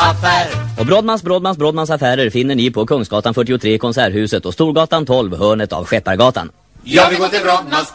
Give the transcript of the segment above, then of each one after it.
affär. Och Brodmans affärer finner ni på Kungsgatan 43 Konserthuset och Storgatan 12 hörnet av Skeppargatan. Jag vill gå till Brodmans.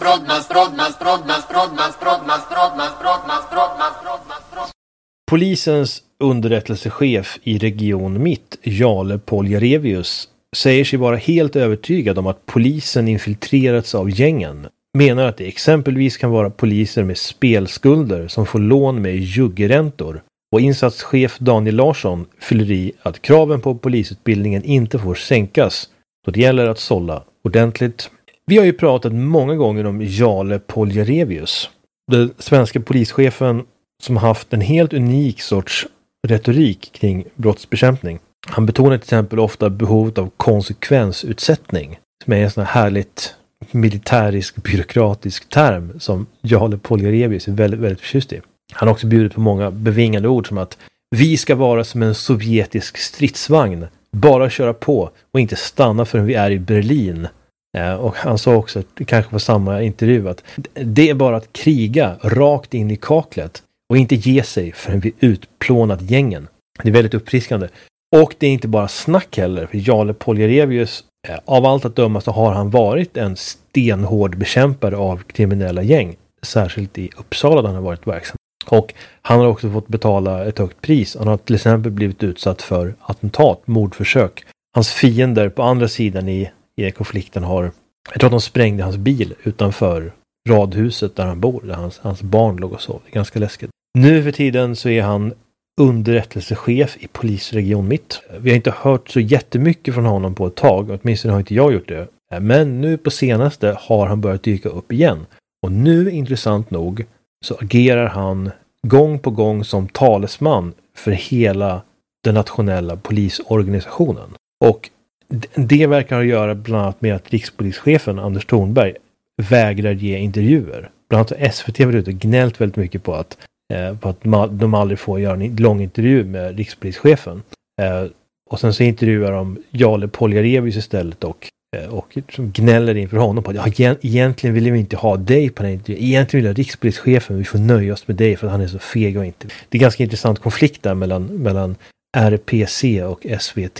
Polisens underrättelsechef i region Mitt, Jale Poljarevius, säger sig vara helt övertygad om att polisen infiltrerats av gängen. Menar att det exempelvis kan vara poliser med spelskulder som får lån med juggeräntor. Och insatschef Daniel Larsson fyller i att kraven på polisutbildningen inte får sänkas då det gäller att sålla ordentligt. Vi har ju pratat många gånger om Jale Poljarevius, den svenska polischefen som haft en helt unik sorts retorik kring brottsbekämpning. Han betonar till exempel ofta behovet av konsekvensutsättning, som är en sån här härligt militärisk byråkratisk term som Jale Poljarevius är väldigt, väldigt förtjust i. Han har också bjudit på många bevingade ord som att vi ska vara som en sovjetisk stridsvagn, bara köra på och inte stanna förrän vi är i Berlin. Och han sa också, att det kanske var samma intervju, att det är bara att kriga rakt in i kaklet och inte ge sig förrän vi utplånat gängen. Det är väldigt uppfriskande. Och det är inte bara snack heller, för Jale Poljarevius, av allt att döma så har han varit en stenhård bekämpare av kriminella gäng, särskilt i Uppsala där han har varit verksam. Och han har också fått betala ett högt pris. Han har till exempel blivit utsatt för attentat, mordförsök. Hans fiender på andra sidan i konflikten jag tror att de sprängde hans bil utanför radhuset där han bor, där hans barn låg och sov. Det är ganska läskigt. Nu för tiden så är han underrättelsechef i polisregion Mitt. Vi har inte hört så jättemycket från honom på ett tag, åtminstone har inte jag gjort det. Men nu på senaste har han börjat dyka upp igen. Och nu, intressant nog, så agerar han gång på gång som talesman för hela den nationella polisorganisationen. Och det verkar att göra bland annat med att rikspolischefen Anders Thornberg vägrar ge intervjuer. Bland annat SVT har varit gnällt väldigt mycket på att de aldrig får göra en lång intervju med rikspolischefen. Och sen så intervjuar de Jale Poljarevius istället och gnäller inför honom på att egentligen vill vi inte ha dig på den intervjun. Egentligen vill jag rikspolischefen, vi får nöja oss med dig för att han är så feg och inte. Det är ganska intressant konflikt där mellan RPC och SVT.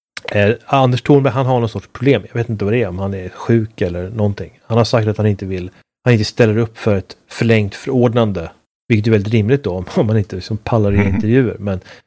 Anders Thornberg, han har någon sorts problem. Jag vet inte vad det är, om han är sjuk eller någonting. Han har sagt att han inte ställer upp för ett förlängt förordnande. Vilket är väldigt rimligt då, om man inte liksom pallar i intervjuer. Men